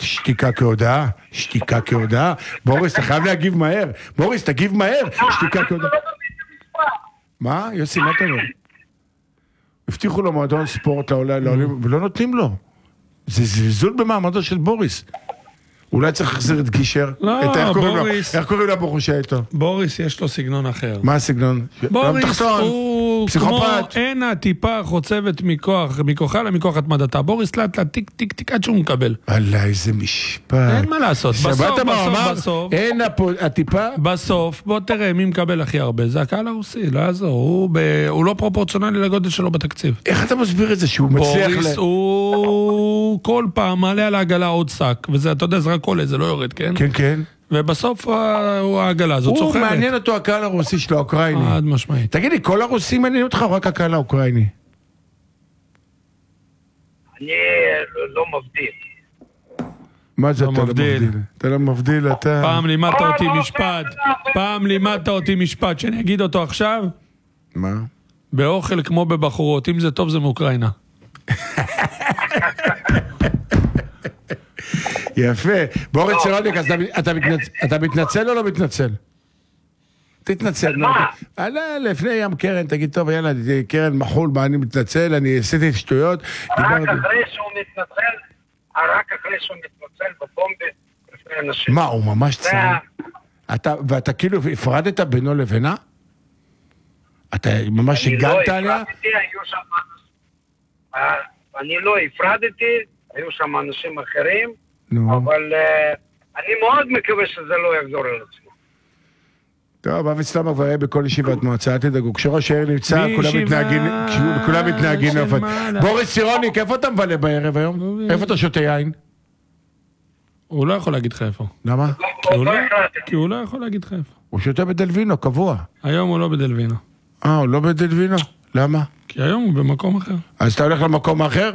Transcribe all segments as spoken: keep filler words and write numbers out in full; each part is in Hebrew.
שתיקה כהודעה, שתיקה כהודעה. בוריס, אתה חייב להגיב מהר. בוריס, תגיב מהר, שתיקה כהודעה. מה? יוסי, מה אתה אומר? הבטיחו לו מועדון ספורט לעולים, ולא נותנים לו. זה זלזול במעמדו של בוריס. אולי צריך להחזיר את גישר? לא, בוריס... איך קוראים לבחור שאיתו? בוריס יש לו סגנון אחר. מה הסגנון? בוריס הוא כמו אין הטיפה חוצבת מכוח, מכוחה למכוח התמדתה. בוריס לאט לאט טיק טיק טיק עד שהוא מקבל. אללה, איזה משפט. אין מה לעשות. בסוף, בסוף, בסוף. אין הטיפה? בסוף, בוא תראה מי מקבל הכי הרבה. זה הקהל הרוסי, לא יעזור. הוא לא פרופורציונלי לגודל שלו בתקציב. איך אתה מסביר את זה שהוא מצליח? בוריס הוא כל פעם מעלה על העגלה עוד שק, וזה, אתה יודע, זה רק עולה, זה לא יורד, כן? כן, כן. ובסוף הוא העגלה הזאת צוחקת. הוא מעניין אותו הקהל הרוסי שלו, האוקראיני. עד משמעית. תגיד לי, כל הרוסים מעניין אותך או רק הקהל האוקראיני? אני לא מבדיל. מה זה אתה לא מבדיל? אתה לא מבדיל, אתה... פעם לימדת אותי משפט, פעם לימדת אותי משפט, שאני אגיד אותו עכשיו? מה? באוכל כמו בבחורות, אם זה טוב זה מאוקראינה. יפה. בוריס צירוניק, אתה מתנצל או לא מתנצל? תתנצל. מה? לפני ים קרן, תגיד, טוב, יאללה, קרן מחול, מה אני מתנצל, אני עשיתי שטויות. רק אחרי שהוא מתנצל, רק אחרי שהוא מתנצל בבומבה לפני אנשים. מה, הוא ממש צריך? ואתה כאילו הפרדת בינו לבינה? אתה ממש הגנת עליה? אני לא הפרדתי, היו שם אנשים אחרים, אבל אני מאוד מקווה שזה לא יחזור על עצמו. טוב, אבי סלאמה כבר היה בכל ישיבת מועצה, אל תדאגו, כשראש העיר נמצא, כולם מתנהגים נופת. בוריס צירוניק, איפה אתה מבלה בערב היום? איפה אתה שותה יין? הוא לא יכול להגיד לך איפה. למה? כי הוא לא יכול להגיד לך איפה. הוא שותה בדלווינו, קבוע. היום הוא לא בדלווינו. אה, הוא לא בדלווינו? למה? כי היום הוא במקום אחר. אז אתה הולך למקום אחר?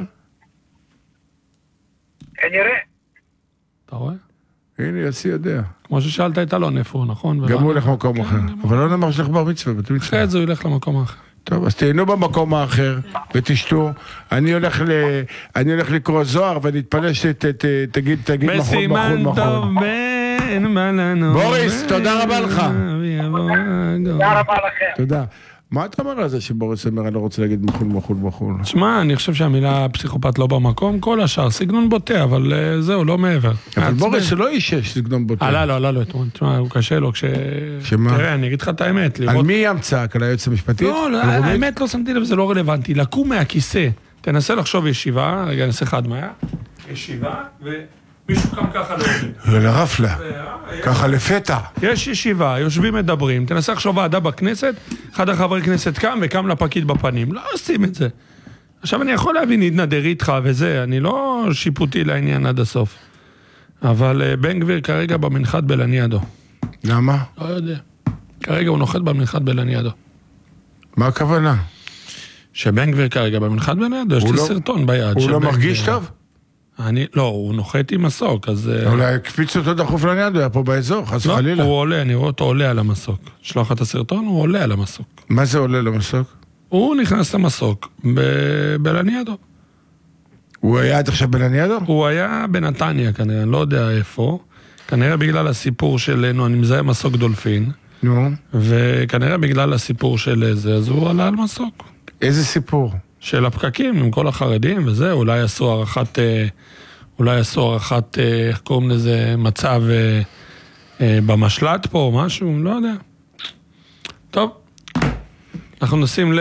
כנראה. אתה רואה? הנה, יוסי יודע. כמו ששאלת את אלון איפה הוא, נכון? גם הוא הולך למקום אחר. אבל לא נאמר שלך בר מצווה, בת מצווה. אחרי זה הוא ילך למקום האחר. טוב, אז תהיינו במקום האחר, ותשתו. אני הולך ל... אני הולך לקרוא זוהר, ונתפלא שתגיד, תגיד מחול, מחול, מחול. בסימן טוב בין בלנו. בוריס, תודה רבה לך. תודה רבה לכם. תודה. מה אתה אומר על זה שבוריס אומר, אני לא רוצה להגיד מחול, מחול, מחול? תשמע, אני חושב שהמילה פסיכופת לא במקום, כל השאר, סגנון בוטה, אבל זהו, לא מעבר. אבל בוריס שלא אישש סגנון בוטה. עלה לו, עלה לו, תשמע, הוא קשה לו, כש... שמה? תראה, אני אגיד לך את האמת. על מי ימצק? על היועץ המשפטית? לא, האמת לא שמתי לב, זה לא רלוונטי. לקום מהכיסא, תנסה לחשוב ישיבה, רגע, נעשה אחד מה היה? ישיבה, ו... מישהו קם ככה לא עובד. לרפלה, ככה לפתע. יש ישיבה, יושבים מדברים, תנסה לחשוב ועדה בכנסת, אחד החברי כנסת קם וקם לפקיד בפנים. לא עושים את זה. עכשיו אני יכול להבין, נתנדר איתך וזה, אני לא שיפוטי לעניין עד הסוף. אבל בן גביר כרגע במנחת בלניאדו. למה? לא יודע. כרגע הוא נוחת במנחת בלניאדו. מה הכוונה? שבן גביר כרגע במנחת בלניאדו, יש לי סרטון ביד. הוא לא מרגיש טוב? אני, לא, הוא נוחת עם מסוק, אז... אולי הקפיץ אותו דחוף לניאדו, היה פה באזור, חס וחלילה. לא, הוא עולה, אני רואה אותו עולה על המסוק. שלוח את הסרטון, הוא עולה על המסוק. מה זה עולה למסוק? הוא נכנס למסוק בלניאדו. הוא היה עד עכשיו בלניאדו? הוא היה בנתניה כנראה, אני לא יודע איפה. כנראה בגלל הסיפור שלנו, אני מזהה מסוק דולפין. נו. וכנראה בגלל הסיפור של זה, אז הוא עלה על מסוק. איזה סיפור? של הפקקים עם כל החרדים וזה, אולי עשו הערכת, אולי עשו הערכת, איך קוראים לזה, מצב במשלט פה או משהו, לא יודע. טוב, אנחנו נשים ל...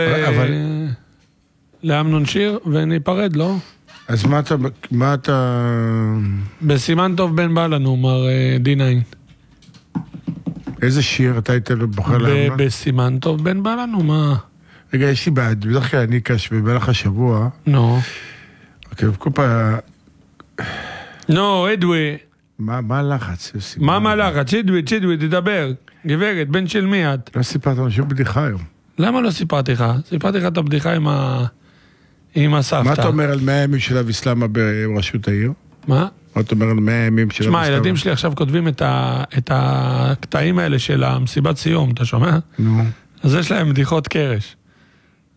לאמנון שיר וניפרד, לא? אז מה אתה... מה אתה... בסימן טוב בן בא לנו, מר די ניין. איזה שיר אתה היית בוחר לאמנון? בסימן טוב בן בא לנו, מה... רגע, יש לי בעד, בדרך כלל אני קש במהלך השבוע. נו. אוקיי, כל פעם... נו, אדווי. מה, מה הלחץ, יוסי? מה מה הלחץ? אדווי, אדווי, תדבר. גברת, בן של מי את? לא סיפרת לנו שום בדיחה היום. למה לא סיפרתי לך? סיפרתי לך את הבדיחה עם ה... עם הסבתא. מה אתה אומר על מאה ימים של אבי סלאמה בראשות העיר? מה? מה אתה אומר על מאה ימים של אבי סלאמה? שמע, הילדים שלי עכשיו כותבים את הקטעים האלה של המסיבת סיום, אתה שומע? נו. אז יש להם בדיחות קרש.